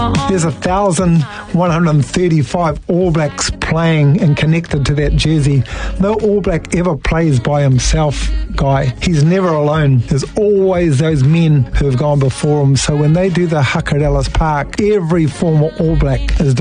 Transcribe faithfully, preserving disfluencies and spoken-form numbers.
There's a thousand one hundred thirty-five All Blacks playing and connected to that jersey. No All Black ever plays by himself, Guy. He's never alone. There's always those men who have gone before him. So when they do the haka at Ellis Park, every former All Black is